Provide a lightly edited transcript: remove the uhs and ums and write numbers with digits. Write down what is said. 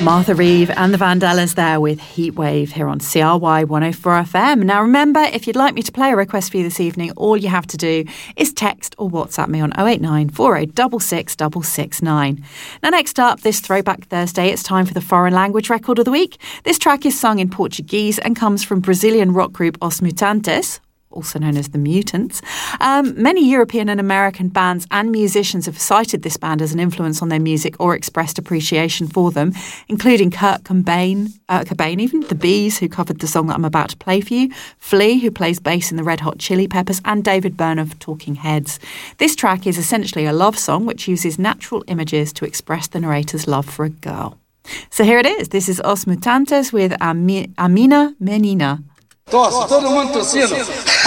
Martha Reeve and the Vandellas there with Heatwave here on CRY 104 FM. Now remember, if you'd like me to play a request for you this evening, all you have to do is text or WhatsApp me on 089 4066 669. Now next up, this Throwback Thursday, it's time for the Foreign Language Record of the Week. This track is sung in Portuguese and comes from Brazilian rock group Os Mutantes, also known as the Mutants. Many European and American bands and musicians have cited this band as an influence on their music or expressed appreciation for them, including Kurt Cobain, even the Bees, who covered the song that I'm about to play for you, Flea, who plays bass in the Red Hot Chili Peppers, and David Byrne of Talking Heads. This track is essentially a love song which uses natural images to express the narrator's love for a girl. So here it is. This is Os Mutantes with Amina Menina. Tosse, todo mundo tossindo.